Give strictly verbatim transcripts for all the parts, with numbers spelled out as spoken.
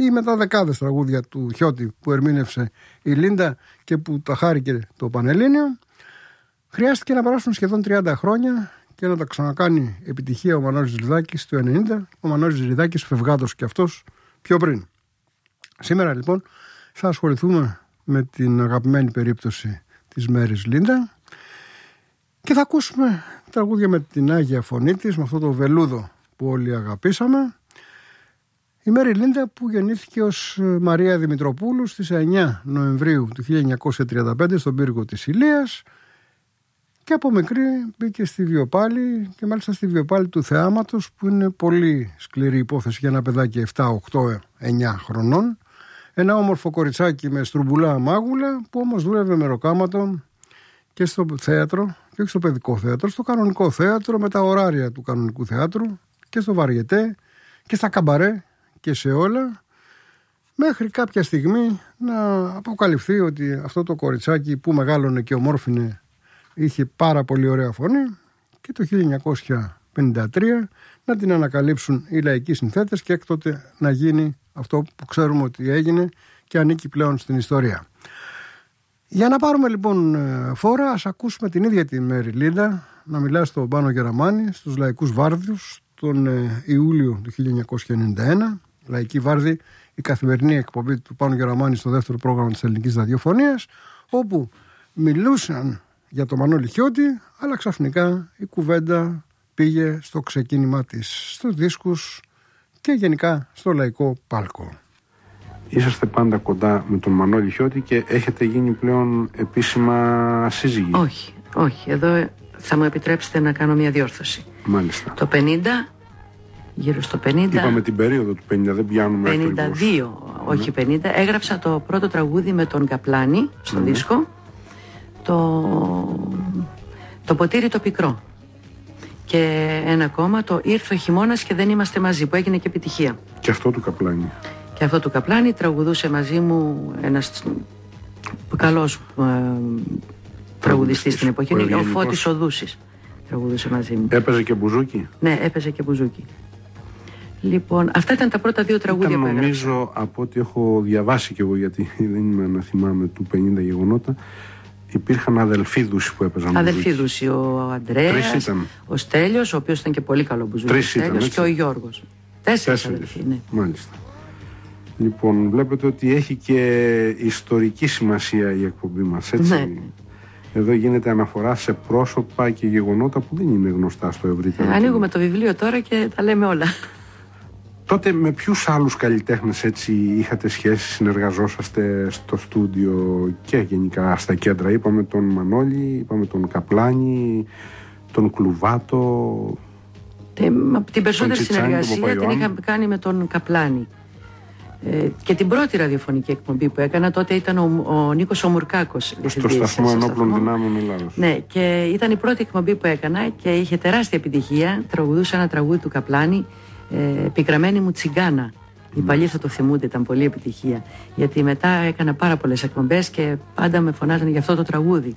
ή μετά δεκάδες τραγούδια του Χιώτη που ερμήνευσε η Λίντα και που τα χάρηκε το Πανελλήνιο. Χρειάστηκε να περάσουν σχεδόν τριάντα χρόνια και να τα ξανακάνει επιτυχία ο Μανώλης Ριδάκης το ενενήντα. Ο Μανώλης Ριδάκης φευγάτος και αυτός πιο πριν. Σήμερα λοιπόν θα ασχοληθούμε με την αγαπημένη περίπτωση της Μέρης Λίντα και θα ακούσουμε τραγούδια με την Άγια Φωνή της, με αυτό το βελούδο που όλοι αγαπήσαμε. Η Μέρη Λίντα που γεννήθηκε ως Μαρία Δημητροπούλου στις εννιά Νοεμβρίου του χίλια εννιακόσια τριάντα πέντε στον πύργο της Ηλίας και από μικρή μπήκε στη Βιοπάλη και μάλιστα στη Βιοπάλη του Θεάματος, που είναι πολύ σκληρή υπόθεση για ένα παιδάκι επτά, οκτώ, εννιά χρονών. Ένα όμορφο κοριτσάκι με στρουμπουλά μάγουλα που όμως δούλευε με ροκάματο και στο θέατρο και όχι στο παιδικό θέατρο, στο κανονικό θέατρο με τα ωράρια του κανονικού θεάτρου και στο βαριετέ και στα καμπαρέ και σε όλα, μέχρι κάποια στιγμή να αποκαλυφθεί ότι αυτό το κοριτσάκι που μεγάλωνε και ομόρφινε είχε πάρα πολύ ωραία φωνή και το χίλια εννιακόσια πενήντα τρία να την ανακαλύψουν οι λαϊκοί συνθέτες και έκτοτε να γίνει αυτό που ξέρουμε ότι έγινε και ανήκει πλέον στην ιστορία. Για να πάρουμε λοιπόν φόρα, ας ακούσουμε την ίδια τη Μέρη Λίντα να μιλά στον Πάνο Γεραμάνη στους Λαϊκούς Βάρδιους τον Ιούλιο του χίλια εννιακόσια ενενήντα ένα. Λαϊκή Βάρδη, η καθημερινή εκπομπή του Πάνου Γεραμάνη στο δεύτερο πρόγραμμα της ελληνικής ραδιοφωνίας, όπου μιλούσαν για το Μανώλη Χιώτη, αλλά ξαφνικά η κουβέντα πήγε στο ξεκίνημά της, στους δίσκους και γενικά στο λαϊκό πάλκο. Είσαστε πάντα κοντά με τον Μανώλη Χιώτη και έχετε γίνει πλέον επίσημα σύζυγοι. Όχι, όχι. Εδώ θα μου επιτρέψετε να κάνω μια διόρθωση. Μάλιστα. Το πενήντα, γύρω στο πενήντα... Είπαμε την περίοδο του πενήντα, δεν πιάνουμε πενήντα δύο, όχι mm. πενήντα. Έγραψα το πρώτο τραγούδι με τον Καπλάνη στο mm. δίσκο. Το... το ποτήρι το πικρό. Και ένα ακόμα, το ήρθε ο χειμώνας και δεν είμαστε μαζί, που έγινε και επιτυχία. Και αυτό του Καπλάνη. Και αυτό του Καπλάνη τραγουδούσε μαζί μου ένας καλός ε, τραγουδιστής στην εποχή, ο, ο Φώτης ο Δούσης τραγουδούσε μαζί μου. Έπαιζε και μπουζούκι. Ναι, έπαιζε και μπουζούκι. Λοιπόν, αυτά ήταν τα πρώτα δύο τραγούδια ήταν, που έγραψα. Νομίζω από ό,τι έχω διαβάσει κι εγώ, γιατί δεν είμαι να θυμάμαι του πενήντα γεγονότα, υπήρχαν αδελφίδους που έπαιζαν μπουζούκι. Αδελφίδους, ο Αντρέας, ο Στέλιος, ο οποίος ήταν και πολύ καλό μπουζούκι. Τρεις ήταν, και ο Γιώργος. Τέσσερις αδελφοί, ναι. Μάλιστα. Λοιπόν, βλέπετε ότι έχει και ιστορική σημασία η εκπομπή μας, έτσι. Ναι. Εδώ γίνεται αναφορά σε πρόσωπα και γεγονότα που δεν είναι γνωστά στο ευρύτερο. Ε, ανοίγουμε το βιβλίο τώρα και τα λέμε όλα. Τότε με ποιους άλλους καλλιτέχνες έτσι είχατε σχέση, συνεργαζόσαστε στο στούντιο και γενικά στα κέντρα? Είπαμε τον Μανώλη, είπαμε τον Καπλάνη, τον Κλουβάτο. Την, την περισσότερη συνεργασία την είχα κάνει με τον Καπλάνη. Ε, και την πρώτη ραδιοφωνική εκπομπή που έκανα τότε ήταν ο, ο Νίκος ο Μουρκάκος. Στο σταθμό Ενόπλων Δυνάμεων Ελλάδος. Ναι, και ήταν η πρώτη εκπομπή που έκανα και είχε τεράστια επιτυχία. Τραγουδούσα ένα τραγούδι του Καπλάνη, ε, «Πικραμένη μου τσιγκάνα». Οι παλιοί θα το θυμούνται, ήταν πολύ επιτυχία. Γιατί μετά έκανα πάρα πολλές εκπομπές και πάντα με φωνάζανε για αυτό το τραγούδι.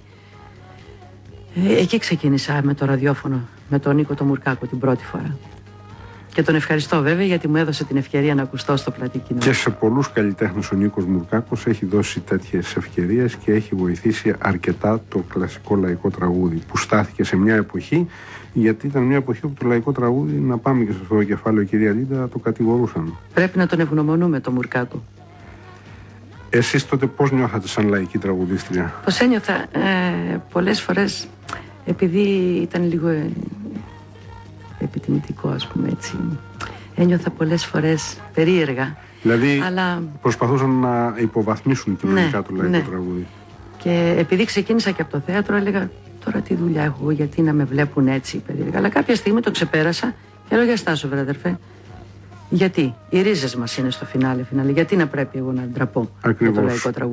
Ε, εκεί ξεκίνησα με το ραδιόφωνο, με τον Νίκο το Μουρκάκο την πρώτη φορά. Και τον ευχαριστώ βέβαια γιατί μου έδωσε την ευκαιρία να ακουστώ στο πλατή κοινό. Και σε πολλούς καλλιτέχνες ο Νίκος Μουρκάκος έχει δώσει τέτοιες ευκαιρίες και έχει βοηθήσει αρκετά το κλασικό λαϊκό τραγούδι που στάθηκε σε μια εποχή, γιατί ήταν μια εποχή που το λαϊκό τραγούδι, να πάμε και σε αυτό το κεφάλαιο κυρία Λίντα, το κατηγορούσαν. Πρέπει να τον ευγνωμονούμε τον Μουρκάκο. Εσείς τότε πώς νιώθατε σαν λαϊκή τραγουδίστρια? Πώς ένιωθα ε, πολλές φορές, επειδή ήταν λίγο ε, επιτιμητικό, ας πούμε έτσι, ένιωθα πολλές φορές περίεργα. Δηλαδή αλλά... προσπαθούσαν να υποβαθμίσουν κοινωνικά, ναι, το λαϊκό, ναι, τραγούδι. Και επειδή ξεκίνησα και από το θέατρο, έλεγα τώρα τι δουλειά έχω, γιατί να με βλέπουν έτσι περίεργα. Αλλά κάποια στιγμή το ξεπέρασα και έλεγα στάσου βρε αδερφέ. Γιατί οι ρίζες μας είναι στο φινάλε, φινάλε. Γιατί να πρέπει εγώ να ντραπώ με το λαϊκό τραγούδι?